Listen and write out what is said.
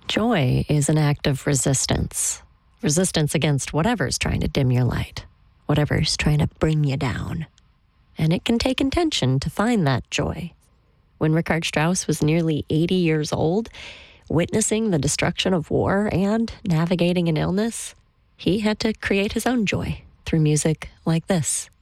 Joy is an act of resistance. Resistance against whatever's trying to dim your light, whatever's trying to bring you down. And it can take intention to find that joy. When Richard Strauss was nearly 80 years old, witnessing the destruction of war and navigating an illness, he had to create his own joy through music like this.